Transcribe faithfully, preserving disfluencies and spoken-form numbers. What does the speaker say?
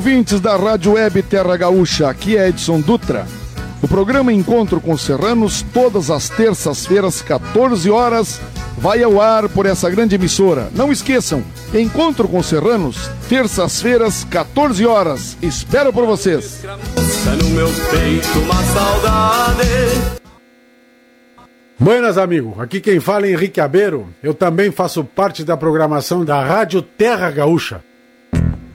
Ouvintes da Rádio Web Terra Gaúcha, aqui é Edson Dutra. O programa Encontro com Serranos, todas as terças-feiras, quatorze horas, vai ao ar por essa grande emissora. Não esqueçam, Encontro com Serranos, terças-feiras, quatorze horas. Espero por vocês. No meu peito uma saudade. Buenas, amigo. Aqui quem fala é Henrique Abeiro. Eu também faço parte da programação da Rádio Terra Gaúcha.